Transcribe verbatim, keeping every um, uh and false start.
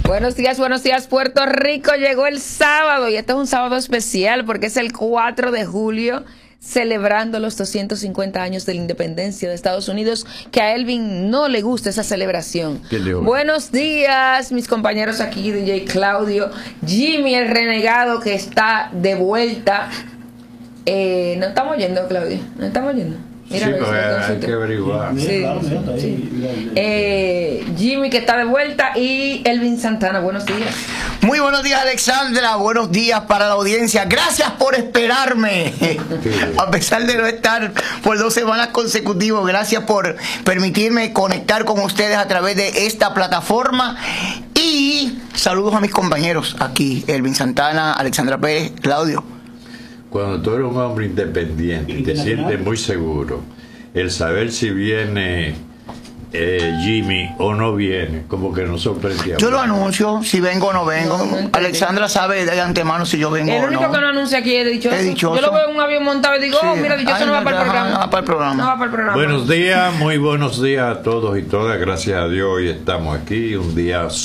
Buenos días, buenos días, Puerto Rico. Llegó el sábado y este es un sábado especial porque es el cuatro de julio, celebrando los doscientos cincuenta años de la independencia de Estados Unidos, que a Elvin no le gusta esa celebración. Buenos días, mis compañeros aquí, D J Claudio, Jimmy el renegado que está de vuelta. Eh, ¿No estamos yendo, Claudio? ¿No estamos yendo? Mira, sí, pues hay que averiguar. Sí, sí. Eh, Jimmy que está de vuelta y Elvin Santana, buenos días. Muy buenos días, Alexandra, buenos días para la audiencia. Gracias por esperarme, a pesar de no estar por dos semanas consecutivas. Gracias por permitirme conectar con ustedes a través de esta plataforma. Y saludos a mis compañeros aquí, Elvin Santana, Alexandra Pérez, Claudio. Cuando tú eres un hombre independiente y te sientes muy seguro, el saber si viene eh, Jimmy o no viene, como que nos sorprendía. Yo lo anuncio, si vengo o no vengo. No, no Alexandra sabe de antemano si yo vengo o no. El único que no anuncia aquí es Dichoso. Es Dichoso. Yo lo veo en un avión montado y digo, sí. oh, mira, Dichoso Ay, no, va para el programa. no va para el programa. No va para el programa. Buenos días, muy buenos días a todos y todas. Gracias a Dios hoy estamos aquí, un día